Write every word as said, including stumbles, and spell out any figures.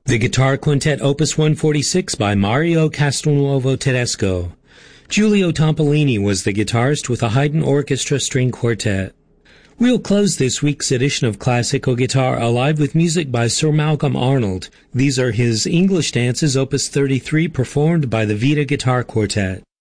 The Guitar Quintet Opus one forty-six by Mario Castelnuovo Tedesco. Giulio Tompolini was the guitarist with the Haydn Orchestra String Quartet. We'll close this week's edition of Classical Guitar Alive with music by Sir Malcolm Arnold. These are his English dances, Opus thirty-three, performed by the Vita Guitar Quartet.